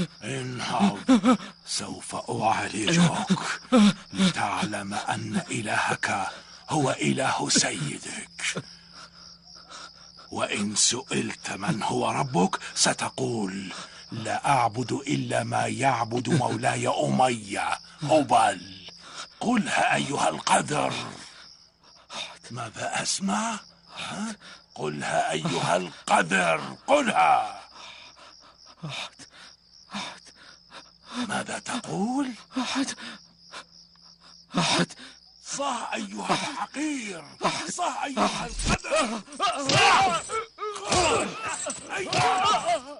انهض، سوف أعالجك لتعلم أن إلهك هو إله سيدك. وإن سئلت من هو ربك ستقول: لا أعبد إلا ما يعبد مولاي أمية هبل. قلها أيها القذر. ماذا أسمع؟ قلها أيها القذر، قلها. ماذا تقول؟ أحد. صح أيها الحقير، صح أيها القذر، صح. قل أيها